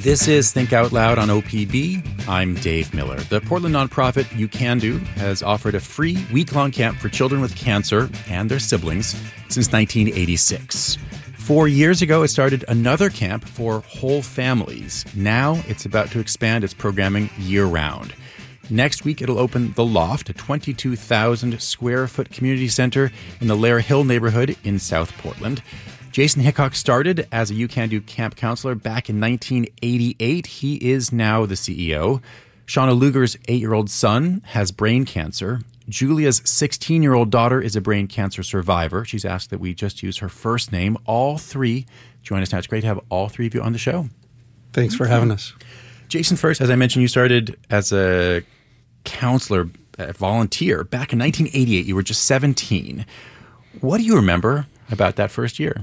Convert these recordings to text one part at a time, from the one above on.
This is Think Out Loud on OPB. I'm Dave Miller. The Portland nonprofit YouCanDo has offered a free week-long camp for children with cancer and their siblings since 1986. 4 years ago, it started another camp for whole families. Now it's about to expand its programming year-round. Next week, it'll open The Loft, a 22,000-square-foot community center in the Lair Hill neighborhood in South Portland. Jason Hickok started as a YouCanDo camp counselor back in 1988. He is now the CEO. Shauna Luger's 8-year-old son has brain cancer. Julia's 16-year-old daughter is a brain cancer survivor. She's asked that we just use her first name. All three join us now. It's great to have all three of you on the show. Thanks for having us. Jason, first, as I mentioned, you started as a counselor, a volunteer back in 1988. You were just 17. What do you remember about that first year?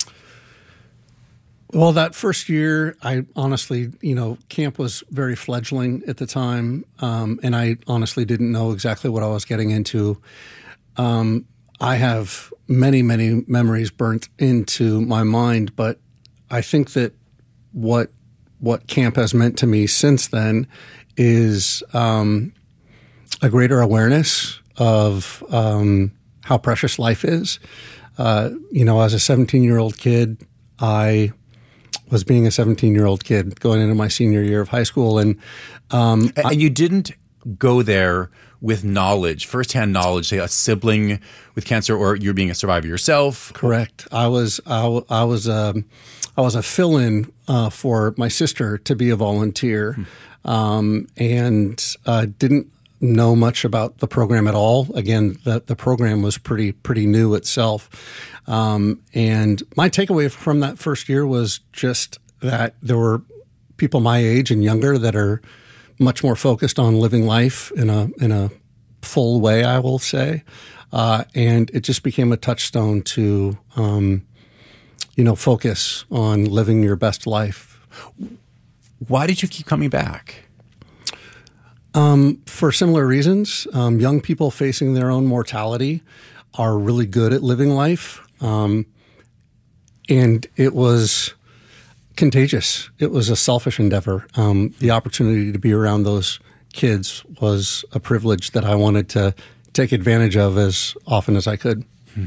Well, that first year, I honestly, camp was very fledgling at the time, and I honestly didn't know exactly what I was getting into. I have many, many memories burnt into my mind, but I think that what camp has meant to me since then is a greater awareness of how precious life is. As a 17-year-old kid, I was being a 17-year-old kid going into my senior year of high school. And you didn't go there with knowledge, firsthand knowledge, say a sibling with cancer, or you're being a survivor yourself? Correct. I was a fill-in for my sister to be a volunteer, and didn't know much about the program at all. Again, the program was pretty new itself. And my takeaway from that first year was just that there were people my age and younger that are much more focused on living life in a full way, I will say. And it just became a touchstone to, focus on living your best life. Why did you keep coming back? For similar reasons. Young people facing their own mortality are really good at living life. And it was contagious. It was a selfish endeavor. The opportunity to be around those kids was a privilege that I wanted to take advantage of as often as I could.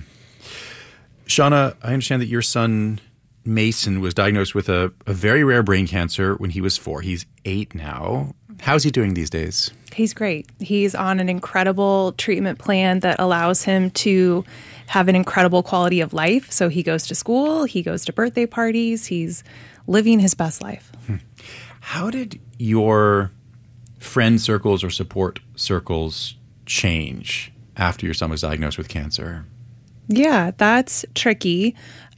Shauna, I understand that your son Mason was diagnosed with a very rare brain cancer when he was 4. He's 8 now. How's he doing these days? He's great. He's on an incredible treatment plan that allows him to have an incredible quality of life. So he goes to school, he goes to birthday parties, he's living his best life. How did your friend circles or support circles change after your son was diagnosed with cancer? Yeah, that's tricky.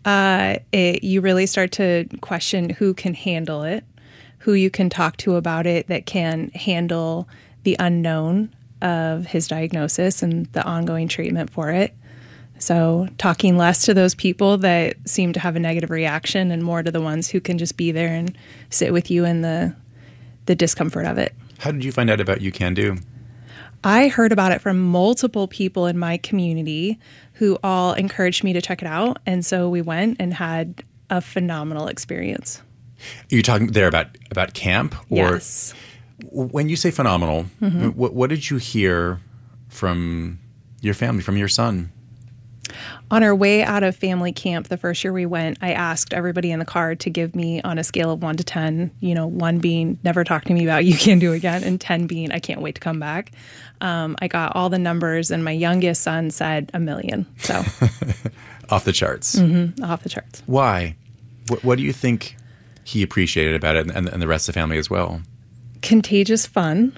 You really start to question who can handle it, who you can talk to about it that can handle the unknown of his diagnosis and the ongoing treatment for it. So talking less to those people that seem to have a negative reaction and more to the ones who can just be there and sit with you in the discomfort of it. How did you find out about YouCanDo? I heard about it from multiple people in my community who all encouraged me to check it out. And so we went and had a phenomenal experience. You're talking there about camp? Or yes. When you say phenomenal, what did you hear from your family, from your son? On our way out of family camp, the first year we went, I asked everybody in the car to give me on a scale of 1 to 10, 1 being never talk to me about YouCanDo again, and 10 being I can't wait to come back. I got all the numbers, and my youngest son said 1 million. So off the charts. Off the charts. Why? What do you think he appreciated about it, and the rest of the family as well? Contagious fun,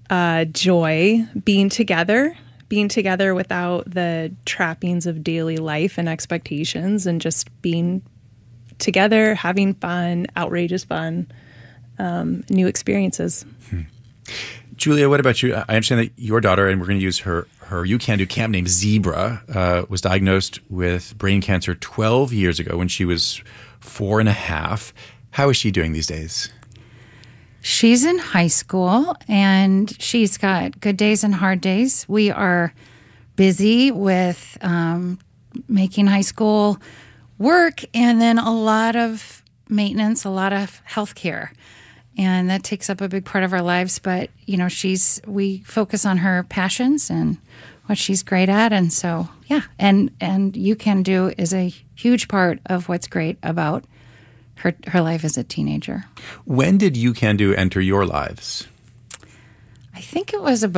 joy, being together without the trappings of daily life and expectations, and just being together, having fun, outrageous fun, new experiences. Julia, what about you? I understand that your daughter, and we're going to use her YouCanDo camp name, Zebra, was diagnosed with brain cancer 12 years ago when she was 4.5. How is she doing these days? She's in high school, and she's got good days and hard days. We are busy with making high school work, and then a lot of maintenance, a lot of healthcare. and that takes up a big part of our lives. But, we focus on her passions and what she's great at. And so, yeah, and You Can Do is a huge part of what's great about her life as a teenager. When did You Can Do enter your lives? I think it was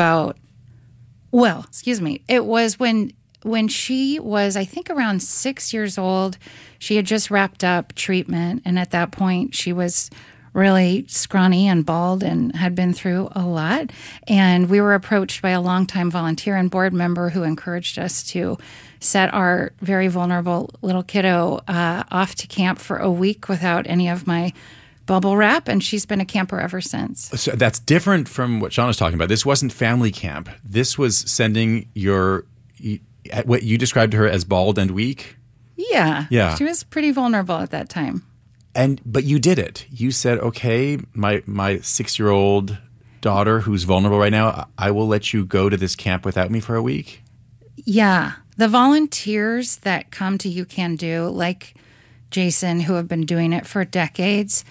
it was when she was, I think, around 6 years old. She had just wrapped up treatment, and at that point she was really scrawny and bald and had been through a lot. And we were approached by a longtime volunteer and board member who encouraged us to set our very vulnerable little kiddo off to camp for a week without any of my bubble wrap, and she's been a camper ever since. So that's different from what Sean was talking about. This wasn't family camp. This was sending what you described to her as bald and weak? Yeah. She was pretty vulnerable at that time. But you did it. You said, okay, my 6-year-old daughter who's vulnerable right now, I will let you go to this camp without me for a week? Yeah. The volunteers that come to You Can Do, like Jason, who have been doing it for decades,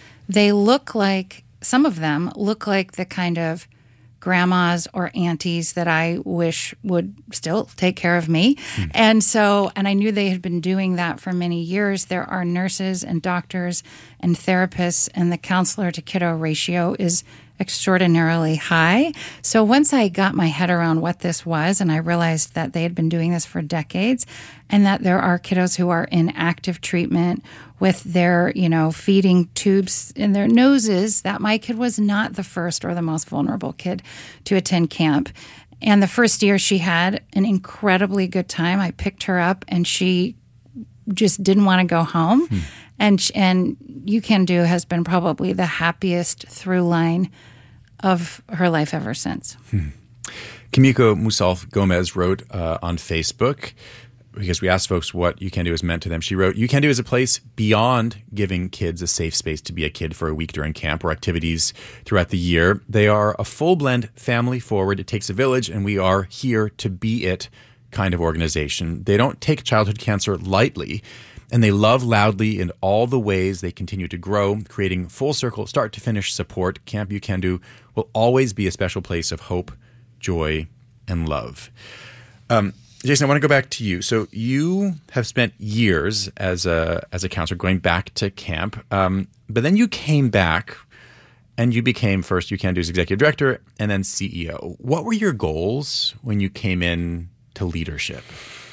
some of them look like the kind of grandmas or aunties that I wish would still take care of me. And I knew they had been doing that for many years. There are nurses and doctors and therapists, and the counselor to kiddo ratio is extraordinarily high. So once I got my head around what this was, and I realized that they had been doing this for decades, and that there are kiddos who are in active treatment with their, feeding tubes in their noses, that my kid was not the first or the most vulnerable kid to attend camp. And the first year she had an incredibly good time. I picked her up and she just didn't want to go home. And You Can Do has been probably the happiest through line of her life ever since. Kimiko Musalf Gomez wrote on Facebook, because we asked folks what You Can Do has meant to them. She wrote, You Can Do is a place beyond giving kids a safe space to be a kid for a week during camp or activities throughout the year. They are a full blend, family forward. It takes a village, and we are here to be it kind of organization. They don't take childhood cancer lightly, and they love loudly in all the ways they continue to grow, creating full circle, start to finish support. Camp You Can Do will always be a special place of hope, joy, and love. Jason, I want to go back to you. So you have spent years as a counselor going back to camp, but then you came back and you became first You Can Do's executive director and then CEO. What were your goals when you came in to leadership?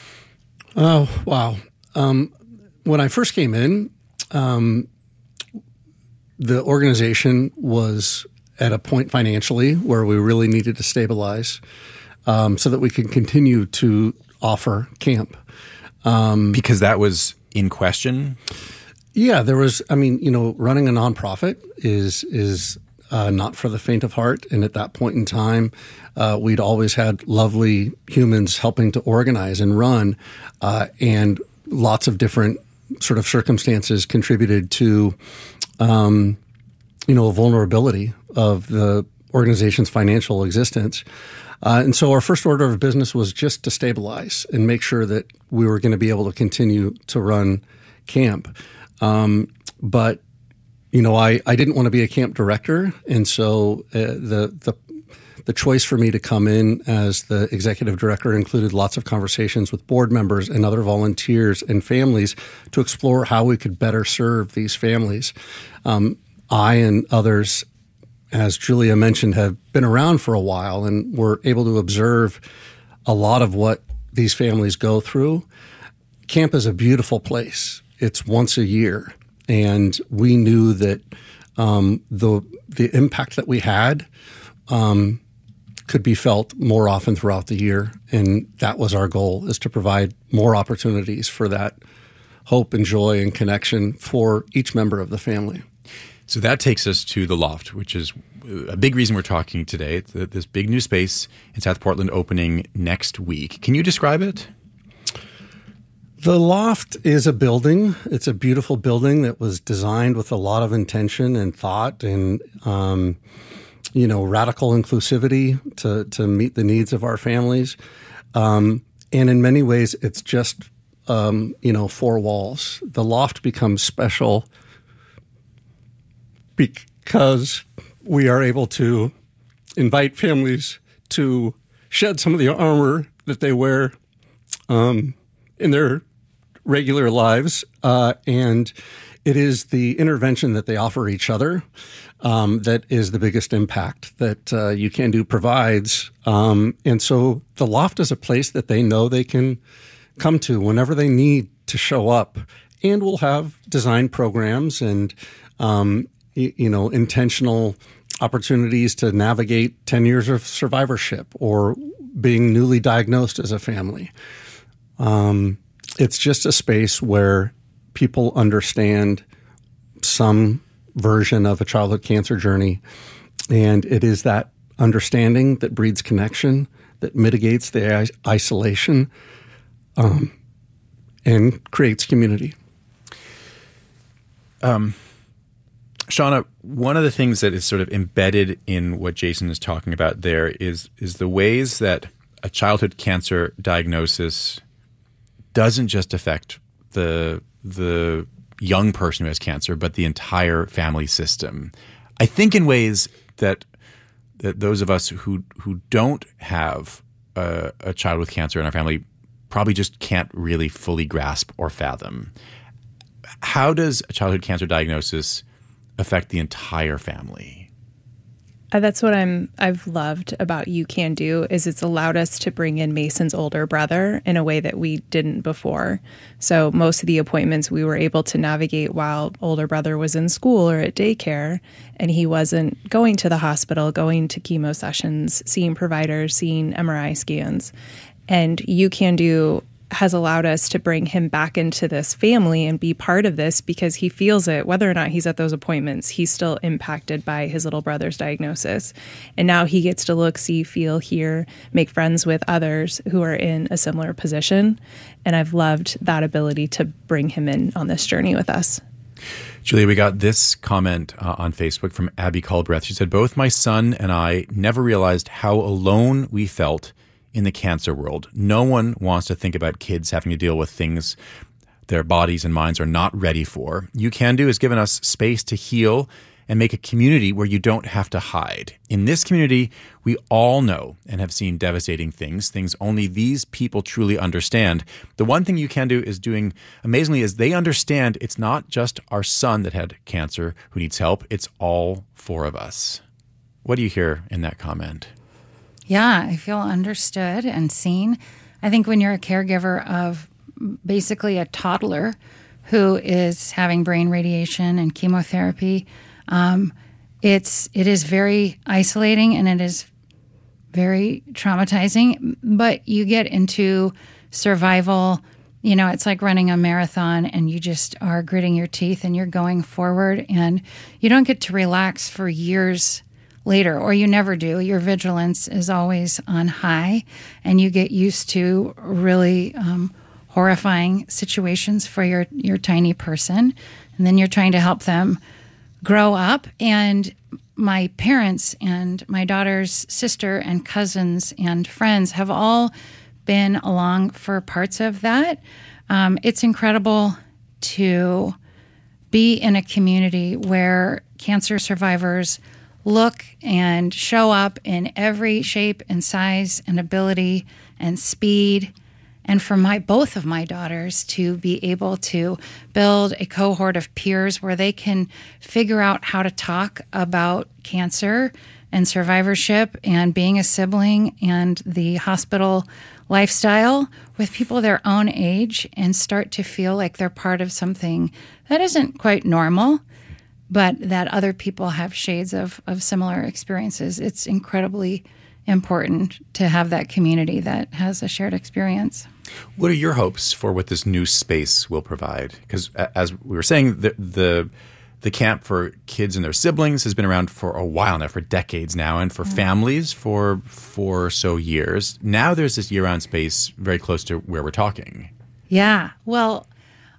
Oh, wow. When I first came in, the organization was at a point financially where we really needed to stabilize so that we could continue to offer camp. Because that was in question? Yeah, there was, running a nonprofit is not for the faint of heart. And at that point in time, we'd always had lovely humans helping to organize and run, and lots of different sort of circumstances contributed to, a vulnerability of the organization's financial existence. And so our first order of business was just to stabilize and make sure that we were going to be able to continue to run camp. But I didn't want to be a camp director, and so the choice for me to come in as the executive director included lots of conversations with board members and other volunteers and families to explore how we could better serve these families. I and others, as Julia mentioned, have been around for a while and were able to observe a lot of what these families go through. Camp is a beautiful place. It's once a year, and we knew that the impact that we had could be felt more often throughout the year, and that was our goal, is to provide more opportunities for that hope and joy and connection for each member of the family. So that takes us to the Loft, which is a big reason we're talking today. It's this big new space in South Portland opening next week. Can you describe it? The Loft is a building. It's a beautiful building that was designed with a lot of intention and thought and, radical inclusivity to meet the needs of our families. And in many ways, it's just, 4 walls. The Loft becomes special because we are able to invite families to shed some of the armor that they wear in their regular lives, and it is the intervention that they offer each other that is the biggest impact that You Can Do provides. And so the Loft is a place that they know they can come to whenever they need to show up, and we'll have design programs and intentional opportunities to navigate 10 years of survivorship or being newly diagnosed as a family. It's just a space where people understand some version of a childhood cancer journey, and it is that understanding that breeds connection, that mitigates the isolation, and creates community. Shauna, one of the things that is sort of embedded in what Jason is talking about there is the ways that a childhood cancer diagnosis doesn't just affect the young person who has cancer, but the entire family system. I think in ways that those of us who don't have a child with cancer in our family probably just can't really fully grasp or fathom. How does a childhood cancer diagnosis affect the entire family? That's what I've loved about You Can Do is it's allowed us to bring in Mason's older brother in a way that we didn't before. So most of the appointments we were able to navigate while older brother was in school or at daycare, and he wasn't going to the hospital, going to chemo sessions, seeing providers, seeing MRI scans. And You Can Do has allowed us to bring him back into this family and be part of this because he feels it, whether or not he's at those appointments, he's still impacted by his little brother's diagnosis. And now he gets to look, see, feel, hear, make friends with others who are in a similar position. And I've loved that ability to bring him in on this journey with us. Julia, we got this comment on Facebook from Abby Culbreth. She said, both my son and I never realized how alone we felt in the cancer world. No one wants to think about kids having to deal with things their bodies and minds are not ready for. You Can Do has given us space to heal and make a community where you don't have to hide. In this community, we all know and have seen devastating things only these people truly understand. The one thing You Can Do is doing amazingly is they understand it's not just our son that had cancer who needs help, it's all four of us. What do you hear in that comment? Yeah, I feel understood and seen. I think when you're a caregiver of basically a toddler who is having brain radiation and chemotherapy, it is very isolating and it is very traumatizing. But you get into survival. You know, it's like running a marathon and you just are gritting your teeth and you're going forward and you don't get to relax for years later, or you never do. Your vigilance is always on high, and you get used to really horrifying situations for your tiny person, and then you're trying to help them grow up. And my parents and my daughter's sister and cousins and friends have all been along for parts of that. It's incredible to be in a community where cancer survivors look and show up in every shape and size and ability and speed. And for both of my daughters to be able to build a cohort of peers where they can figure out how to talk about cancer and survivorship and being a sibling and the hospital lifestyle with people their own age and start to feel like they're part of something that isn't quite normal, but that other people have shades of similar experiences. It's incredibly important to have that community that has a shared experience. What are your hopes for what this new space will provide? Because as we were saying, the camp for kids and their siblings has been around for a while now, for decades now, and for families for 4 or so years. Now there's this year-round space very close to where we're talking. Yeah. Well,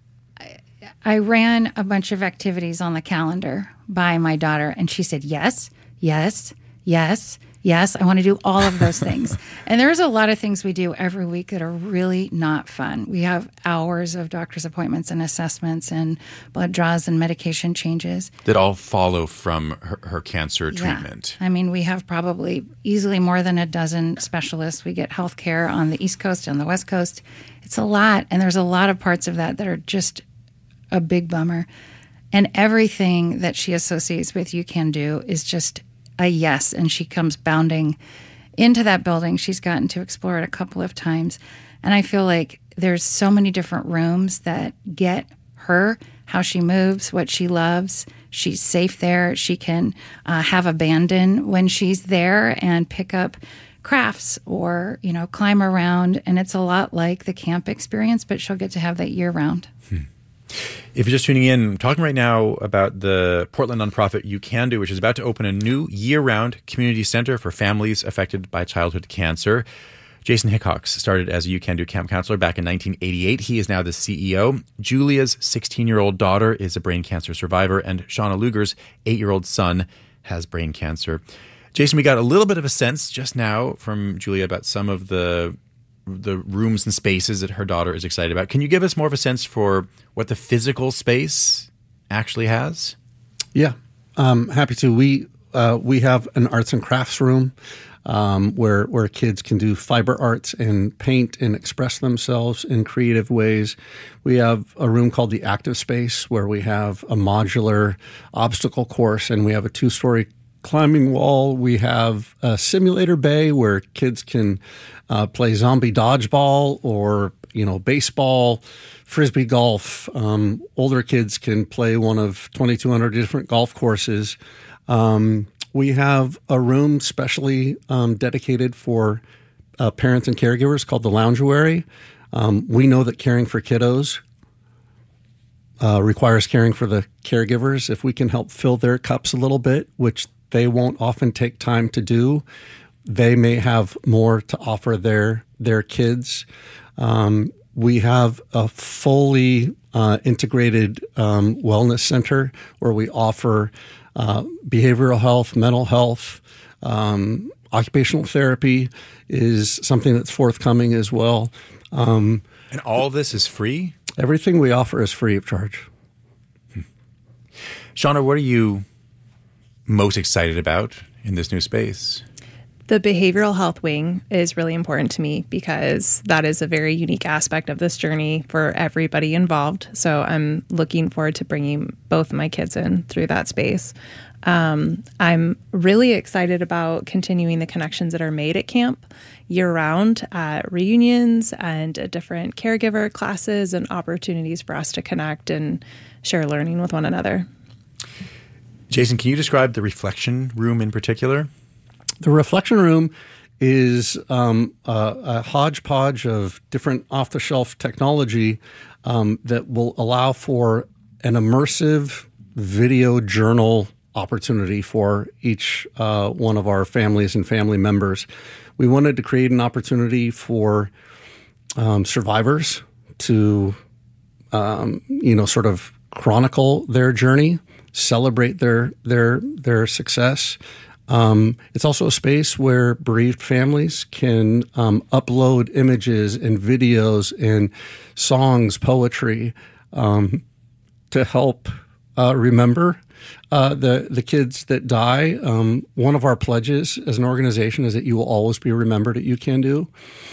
I ran a bunch of activities on the calendar by my daughter, and she said, yes, yes, yes, Yes, I want to do all of those things. And there's a lot of things we do every week that are really not fun. We have hours of doctor's appointments and assessments and blood draws and medication changes. That all follow from her cancer treatment. I mean, we have probably easily more than a dozen specialists. We get health care on the East Coast and the West Coast. It's a lot, and there's a lot of parts of that are just a big bummer. And everything that she associates with You Can Do is just a yes, and she comes bounding into that building. She's gotten to explore it a couple of times, and I feel like there's so many different rooms that get her, how she moves, what she loves. She's safe there. She can have abandon when she's there and pick up crafts or, climb around, and it's a lot like the camp experience, but she'll get to have that year-round. If you're just tuning in, I'm talking right now about the Portland nonprofit You Can Do, which is about to open a new year-round community center for families affected by childhood cancer. Jason Hickox started as a You Can Do camp counselor back in 1988. He is now the CEO. Julia's 16-year-old daughter is a brain cancer survivor, and Shauna Luger's 8-year-old son has brain cancer. Jason, we got a little bit of a sense just now from Julia about some of the rooms and spaces that her daughter is excited about. Can you give us more of a sense for what the physical space actually has? Yeah, happy to. We have an arts and crafts room where kids can do fiber arts and paint and express themselves in creative ways. We have a room called the Active Space where we have a modular obstacle course, and we have a 2-story climbing wall. We have a simulator bay where kids can play zombie dodgeball or, baseball, frisbee golf. Older kids can play one of 2,200 different golf courses. We have a room specially dedicated for parents and caregivers called the Loungeary. We know that caring for kiddos requires caring for the caregivers. If we can help fill their cups a little bit, which they won't often take time to do, they may have more to offer their kids. We have a fully integrated wellness center where we offer behavioral health, mental health, occupational therapy is something that's forthcoming as well. And all of this is free? Everything we offer is free of charge. Shauna, what are you most excited about in this new space? The behavioral health wing is really important to me because that is a very unique aspect of this journey for everybody involved. So I'm looking forward to bringing both my kids in through that space. I'm really excited about continuing the connections that are made at camp year-round at reunions and at different caregiver classes and opportunities for us to connect and share learning with one another. Jason, can you describe the reflection room in particular? The reflection room is a hodgepodge of different off-the-shelf technology that will allow for an immersive video journal opportunity for each one of our families and family members. We wanted to create an opportunity for survivors to, sort of chronicle their journey, celebrate their success. It's also a space where bereaved families can upload images and videos and songs, poetry to help remember the kids that die. One of our pledges as an organization is that you will always be remembered at You Can Do.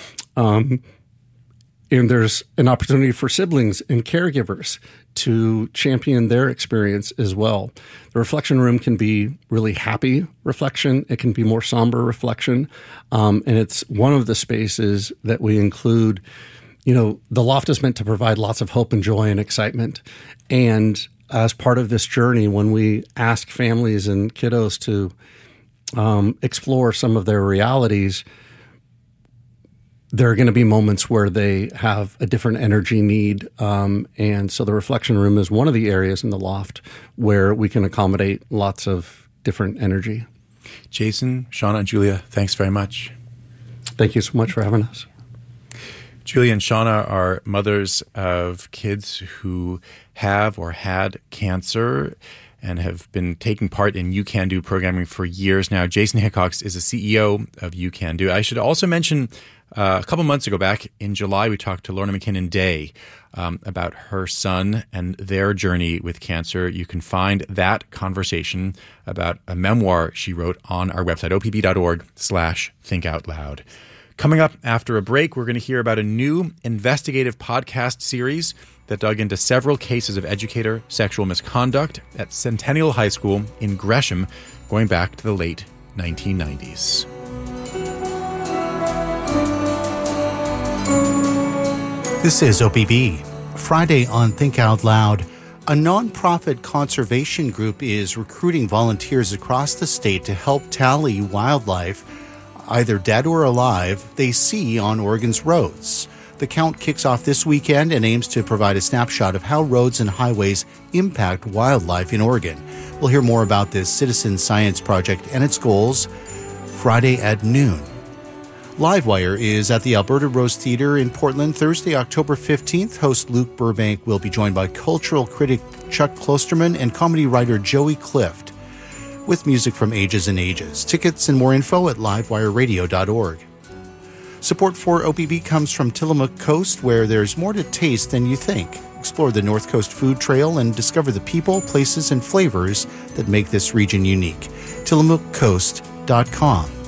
And there's an opportunity for siblings and caregivers to champion their experience as well. The reflection room can be really happy reflection. It can be more somber reflection. And it's one of the spaces that we include. The loft is meant to provide lots of hope and joy and excitement. And as part of this journey, when we ask families and kiddos to explore some of their realities, there are going to be moments where they have a different energy need. And so the reflection room is one of the areas in the loft where we can accommodate lots of different energy. Jason, Shauna, and Julia, thanks very much. Thank you so much for having us. Julia and Shauna are mothers of kids who have or had cancer. and have been taking part in You Can Do programming for years now. Jason Hickox is the CEO of You Can Do. I should also mention a couple months ago, back in July, we talked to Lorna McKinnon Day about her son and their journey with cancer. You can find that conversation about a memoir she wrote on our website, opb.org/thinkoutloud. Coming up after a break, we're going to hear about a new investigative podcast series that dug into several cases of educator sexual misconduct at Centennial High School in Gresham, going back to the late 1990s. This is OPB. Friday on Think Out Loud, a nonprofit conservation group is recruiting volunteers across the state to help tally wildlife, either dead or alive, they see on Oregon's roads. The count kicks off this weekend and aims to provide a snapshot of how roads and highways impact wildlife in Oregon. We'll hear more about this citizen science project and its goals Friday at noon. Livewire is at the Alberta Rose Theatre in Portland Thursday, October 15th. Host Luke Burbank will be joined by cultural critic Chuck Klosterman and comedy writer Joey Clift, with music from ages and ages. Tickets and more info at livewireradio.org. Support for OPB comes from Tillamook Coast, where there's more to taste than you think. Explore the North Coast Food Trail and discover the people, places, and flavors that make this region unique. TillamookCoast.com.